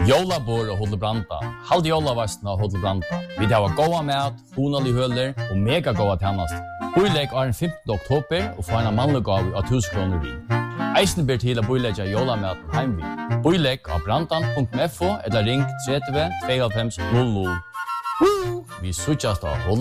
Jólabor og Hotel Branda. Halde jólavasten av Hotel Branda. Vi har goda mat, honalig høler og mega goda tjänast. Boilegg er den 15. oktober og får en mannlig gav av 1000 kroner vi. Eisen ber til å boilegge jólamaten heimvi. Boilegg av brandan.fo eller ring 30 92 00. Vi suttjast av Hotel